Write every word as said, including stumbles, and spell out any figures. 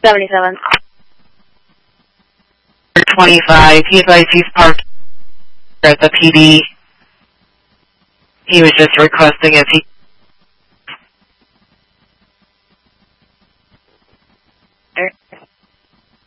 seventy-seven. twenty-five. He advised he's parked at the P D. He was just requesting if he